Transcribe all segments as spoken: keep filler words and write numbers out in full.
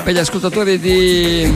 per gli ascoltatori di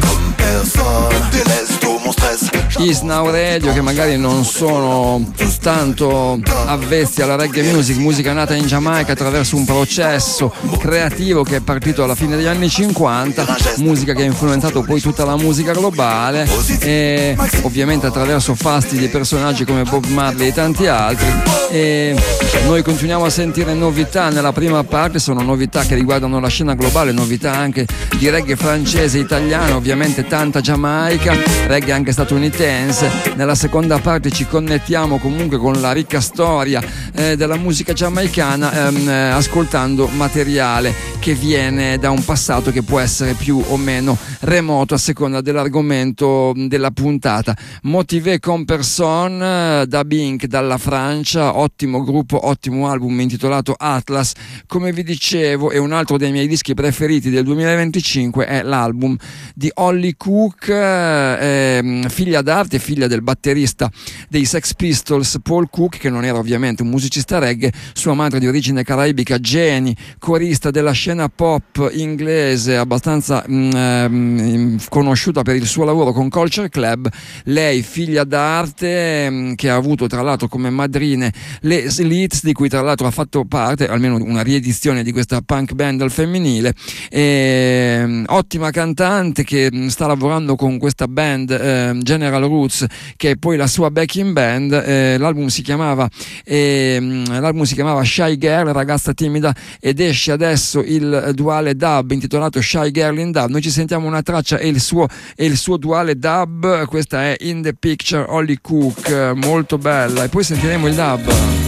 Is Now Radio, che magari non sono tanto avvezzi alla reggae music, musica nata in Giamaica attraverso un processo creativo che è partito alla fine degli anni cinquanta, musica che ha influenzato poi tutta la musica globale, e ovviamente attraverso fasti di personaggi come Bob Marley e tanti altri. E noi continuiamo a sentire novità nella prima parte, sono novità che riguardano la scena globale, novità anche di reggae francese, italiano, ovviamente tanta Giamaica, reggae anche statunitense. Nella seconda parte ci connettiamo comunque con la ricca storia eh, della musica giamaicana, ehm, eh, ascoltando materiale che viene da un passato che può essere più o meno remoto a seconda dell'argomento della puntata. Motivé comme personne, da Bink dalla Francia, ottimo gruppo, ottimo album intitolato Atlas. Come vi dicevo, è un altro dei miei dischi preferiti del duemilaventicinque, è l'album di Holly Cook, eh, figlia d'arte, figlia del batterista dei Sex Pistols Paul Cook, che non era ovviamente un musicista reggae, sua madre di origine caraibica Jenny, corista della scena pop inglese abbastanza mh, conosciuta per il suo lavoro con Culture Club. Lei figlia d'arte, mh, che ha avuto tra l'altro come madrine le Slits, di cui tra l'altro ha fatto parte, almeno una riedizione di questa punk band al femminile, e, mh, ottima cantante che mh, sta lavorando con questa band eh, General Roots, che è poi la sua backing band. Eh, l'album si chiamava eh, l'album si chiamava Shy Girl, ragazza timida, ed esce adesso il duale dub intitolato Shy Girl in Dub. Noi ci sentiamo una traccia e il suo, e il suo duale dub, questa è In the Picture, Holly Cook, molto bella, e poi sentiremo il dub.